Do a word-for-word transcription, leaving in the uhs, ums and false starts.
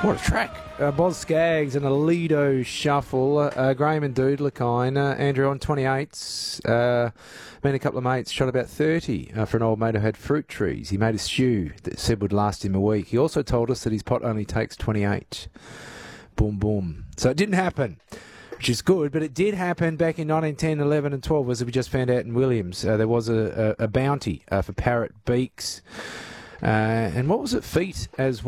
What a track. Uh, Boz Skaggs and a Lido Shuffle. Uh, Graham and Doodlakine. Uh, Andrew on twenty-eights. Uh, me and a couple of mates shot about thirty uh, for an old mate who had fruit trees. He made a stew that said would last him a week. He also told us that his pot only takes twenty-eight. Boom, boom. So it didn't happen, which is good, but it did happen back in nineteen ten, eleven and twelve, as we just found out in Williams. Uh, there was a, a, a bounty uh, for parrot beaks. Uh, and what was it? Feet as well.